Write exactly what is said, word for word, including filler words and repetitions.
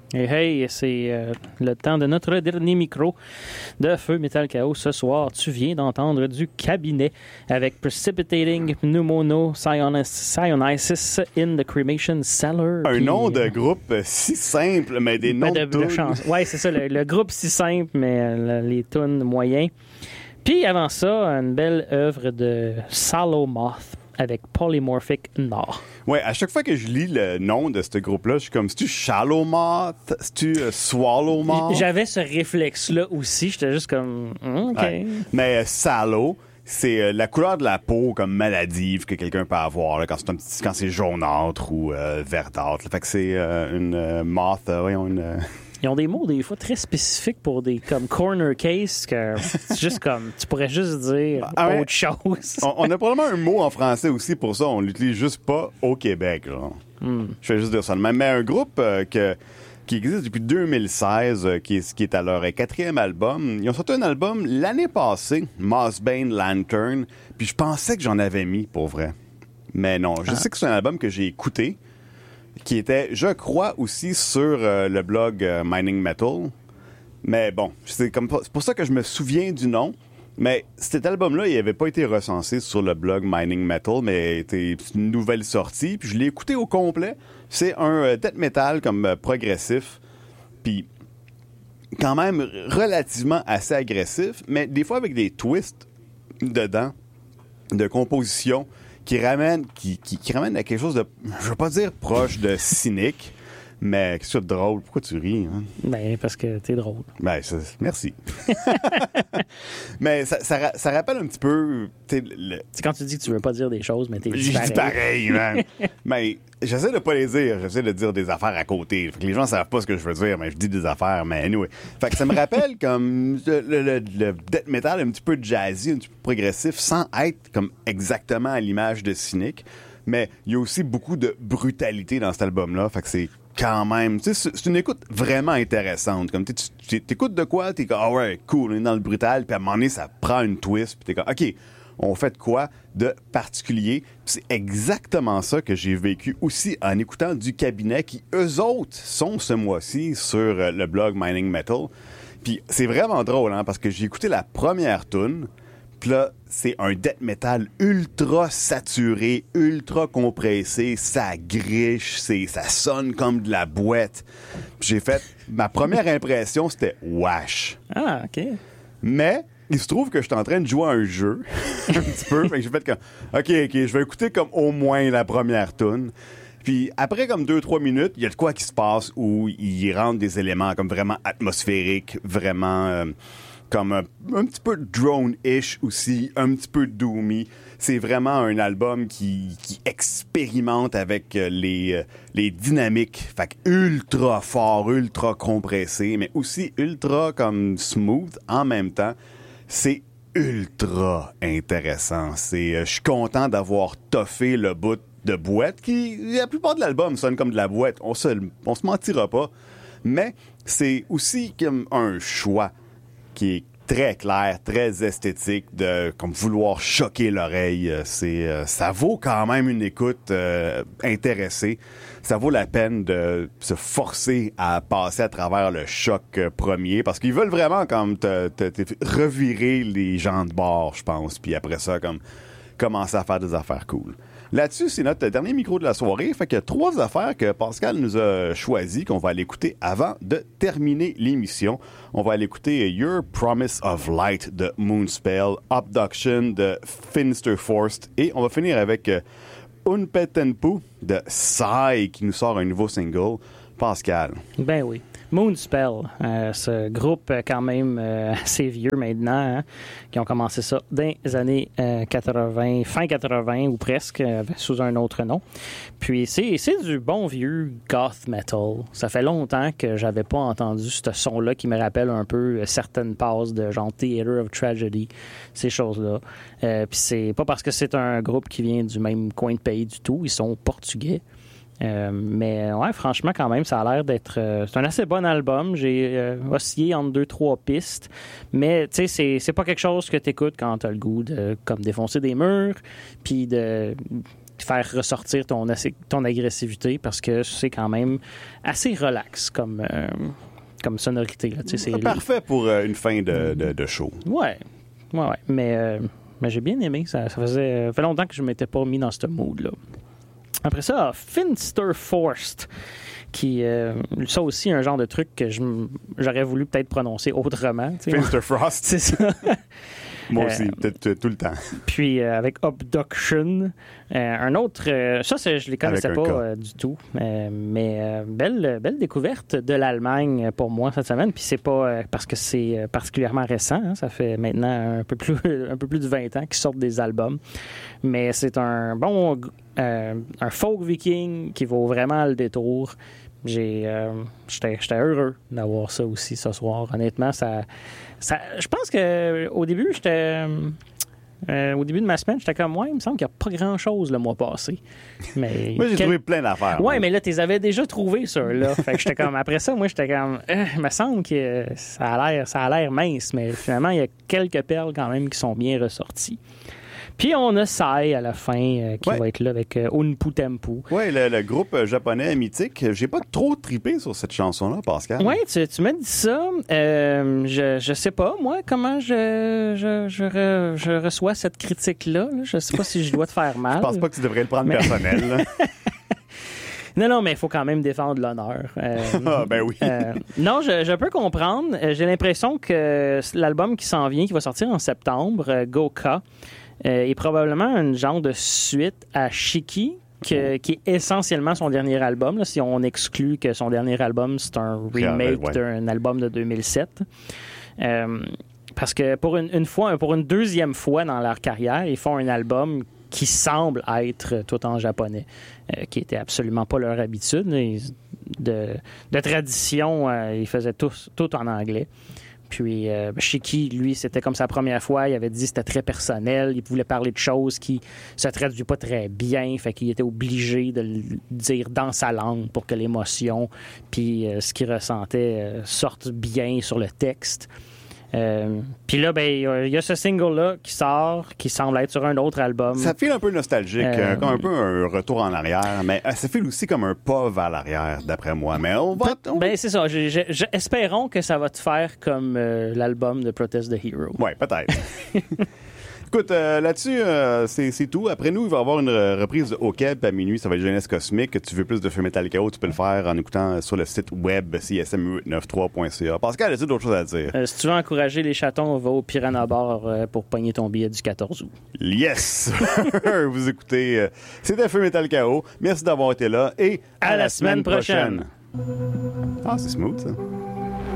Hey, hey, c'est euh, le temps de notre dernier micro de Feu Metal Chaos ce soir. Tu viens d'entendre du Cabinet avec Precipitating Pneumono Sionisis in the Cremation Cellar. Un Puis, nom de groupe si simple, mais des noms de, de, de chance. Oui, c'est ça, le, le groupe si simple, mais le, les tunes moyens. Puis avant ça, une belle œuvre de Sallow Moth avec Polymorphic Nord. Ouais, à chaque fois que je lis le nom de ce groupe-là, je suis comme, c'est-tu Shallow Moth? C'est-tu uh, Swallow Moth? J'avais ce réflexe-là aussi. J'étais juste comme, OK. Ouais. Mais euh, Sallow, c'est euh, la couleur de la peau comme maladive que quelqu'un peut avoir là, quand, c'est un petit, quand c'est jaunâtre ou euh, verdâtre. Là. Fait que c'est euh, une euh, moth, euh, voyons, une... Euh... Ils ont des mots, des fois, très spécifiques pour des comme corner case, que c'est juste comme, tu pourrais juste dire ah ouais, autre chose. on, on a probablement un mot en français aussi pour ça, on l'utilise juste pas au Québec. Là. Mm. Je vais juste dire ça. Mais un groupe euh, que, qui existe depuis deux mille seize, euh, qui, est, qui est à leur quatrième album, ils ont sorti un album l'année passée, Mossbane Lantern, puis je pensais que j'en avais mis, pour vrai. Mais non, je ah. sais que c'est un album que j'ai écouté, qui était, je crois, aussi sur euh, le blog euh, Mining Metal. Mais bon, c'est, comme, c'est pour ça que je me souviens du nom. Mais cet album-là, il n'avait pas été recensé sur le blog Mining Metal, mais c'était une nouvelle sortie. Puis je l'ai écouté au complet. C'est un euh, death metal comme euh, progressif. Puis quand même relativement assez agressif, mais des fois avec des twists dedans, de composition, qui ramène, qui, qui, qui ramène à quelque chose de, je veux pas dire proche de cynique, mais quelque chose de drôle. Pourquoi tu ris? Hein? Ben, parce que t'es drôle. Ben, ça, merci. Mais ça, ça, ça rappelle un petit peu... Le... C'est quand tu dis que tu veux pas dire des choses, mais t'es dis pareil. pareil, man. Mais j'essaie de pas les dire. J'essaie de dire des affaires à côté. Fait que les gens savent pas ce que je veux dire, mais je dis des affaires. Mais anyway. Fait que ça me rappelle comme le, le, le, le death metal un petit peu jazzy, un petit peu progressif, sans être comme exactement à l'image de cynique. Mais il y a aussi beaucoup de brutalité dans cet album-là. Fait que c'est quand même... Tu sais, c'est une écoute vraiment intéressante. Comme tu t'écoutes de quoi? T'es comme, ah ouais, cool, on est dans le brutal. Puis à un moment donné, ça prend une twist. Puis t'es comme, OK, on fait de quoi de particulier? Puis c'est exactement ça que j'ai vécu aussi en écoutant du Cabinet, qui, eux autres, sont ce mois-ci sur le blog Mining Metal. Puis c'est vraiment drôle, hein, parce que j'ai écouté la première tune. Puis là, c'est un death metal ultra saturé, ultra compressé, ça griche, c'est, ça sonne comme de la boîte. Puis j'ai fait, ma première impression, c'était wesh. Ah, OK. Mais il se trouve que je suis en train de jouer à un jeu, un petit peu, fait que j'ai fait comme, OK, OK, je vais écouter comme au moins la première tune. Puis après comme deux trois minutes, il y a de quoi qui se passe où il rentre des éléments comme vraiment atmosphériques, vraiment... Euh, comme un, un petit peu drone-ish aussi, un petit peu doomy. C'est vraiment un album qui, qui expérimente avec les, euh, les dynamiques. Fait que ultra fort, ultra compressé, mais aussi ultra comme smooth en même temps. C'est ultra intéressant. C'est, euh, je suis content d'avoir toffé le bout de boîte qui, la plupart de l'album sonne comme de la boîte. On se, on se mentira pas. Mais c'est aussi comme un choix qui est très clair, très esthétique, de comme vouloir choquer l'oreille. C'est, euh, ça vaut quand même une écoute euh, intéressée. Ça vaut la peine de se forcer à passer à travers le choc euh, premier, parce qu'ils veulent vraiment comme te, te, te revirer les gens de bord, je pense, puis après ça, comme commencer à faire des affaires cool. Là-dessus, c'est notre dernier micro de la soirée. Fait qu'il y a trois affaires que Pascal nous a choisies qu'on va aller écouter avant de terminer l'émission. On va aller écouter Your Promise of Light de Moonspell, Abduction de Finster Forest et on va finir avec Unpetenpu de Psy qui nous sort un nouveau single. Pascal. Ben oui. Moonspell, euh, ce groupe quand même euh, assez vieux maintenant, hein, qui ont commencé ça dans les années euh, quatre-vingts, fin quatre-vingts ou presque, euh, sous un autre nom. Puis c'est, c'est du bon vieux goth metal. Ça fait longtemps que j'avais pas entendu ce son-là qui me rappelle un peu euh, certaines passes de genre Theater of Tragedy, ces choses-là. Euh, puis c'est pas parce que c'est un groupe qui vient du même coin de pays du tout, ils sont portugais. Euh, mais ouais, franchement, quand même, ça a l'air d'être... Euh, c'est un assez bon album. J'ai euh, oscillé entre deux, trois pistes. Mais, tu sais, c'est, c'est pas quelque chose que t'écoutes quand t'as le goût de comme défoncer des murs, puis de faire ressortir ton, ton agressivité parce que c'est quand même assez relax comme, euh, comme sonorité. Là. C'est, c'est parfait pour euh, une fin de, de, de show. Ouais, ouais, ouais. Mais, euh, mais j'ai bien aimé. Ça, ça faisait, ça fait longtemps que je ne m'étais pas mis dans ce mood-là. Après ça, Finster Forced, qui, euh, ça aussi, un genre de truc que je, j'aurais voulu peut-être prononcer autrement. Finster Frost. C'est ça. Moi aussi, euh, peut-être tout le temps. Puis euh, avec Abduction, euh, un autre, euh, ça c'est, je les connaissais pas euh, du tout, euh, mais euh, belle, belle découverte de l'Allemagne pour moi cette semaine. Puis c'est pas euh, parce que c'est euh, particulièrement récent, hein, ça fait maintenant un peu plus, un peu plus de vingt ans qu'ils sortent des albums, mais c'est un bon, euh, un folk viking qui vaut vraiment le détour. J'ai, euh, j'étais, j'étais heureux d'avoir ça aussi ce soir. Honnêtement, ça, ça, je pense que au début, j'étais, euh, au début de ma semaine, j'étais comme, ouais, il me semble qu'il n'y a pas grand-chose le mois passé. Mais moi, j'ai quel... trouvé plein d'affaires. Ouais, ouais. Mais là, tu les avais déjà trouvés, ceux-là. Fait que j'étais comme, après ça, moi, j'étais comme, euh, il me semble que ça a l'air, ça a l'air mince, mais finalement, il y a quelques perles quand même qui sont bien ressorties. Puis on a Sai à la fin euh, qui ouais. va être là avec euh, Unpu Tempu. Oui, le, le groupe japonais mythique. J'ai pas trop trippé sur cette chanson-là, Pascal. Oui, tu, tu m'as dit ça. Euh, je, je sais pas, moi, comment je, je, je, re, je reçois cette critique-là. Là. Je sais pas si je dois te faire mal. Je pense pas que tu devrais le prendre mais... personnel. Non, non, mais il faut quand même défendre l'honneur. Euh, ah, ben oui. euh, non, je, je peux comprendre. J'ai l'impression que l'album qui s'en vient, qui va sortir en septembre, euh, Goka, Euh, est probablement un genre de suite à Shiki, que, qui est essentiellement son dernier album, là, si on exclut que son dernier album, c'est un remake ouais. d'un album de deux mille sept. Euh, parce que pour une, une fois, pour une deuxième fois dans leur carrière, ils font un album qui semble être tout en japonais, euh, qui était absolument pas leur habitude. De, de tradition, euh, ils faisaient tout, tout en anglais. Puis euh, Shiki, lui, c'était comme sa première fois. Il avait dit que c'était très personnel. Il voulait parler de choses qui se traduisent pas très bien. Fait qu'il était obligé de le dire dans sa langue pour que l'émotion puis euh, ce qu'il ressentait euh, sortent bien sur le texte. Euh, puis là, ben, il y a ce single-là qui sort, qui semble être sur un autre album. Ça file un peu nostalgique, euh, comme un peu un retour en arrière, mais ça file aussi comme un pas vers l'arrière, d'après moi. Mais on va... On... Ben, c'est ça. Je, je, je, espérons que ça va te faire comme euh, l'album de Protest the Hero. Oui, peut-être. Écoute, euh, là-dessus, euh, c'est, c'est tout. Après nous, il va y avoir une reprise de Okeb à minuit. Ça va être Jeunesse Cosmique. Tu veux plus de Feu Metal Chaos, tu peux le faire en écoutant sur le site web c s m huit cent quatre-vingt-trois point c a. Pascal, as-tu d'autres choses à dire? Euh, si tu veux encourager les chatons, va au Piranha Bar euh, pour pogner ton billet du quatorze août. Yes! Vous écoutez, euh, c'était Feu Metal Chaos. Merci d'avoir été là et à, à la, la semaine, semaine prochaine. prochaine. Ah, c'est smooth, ça.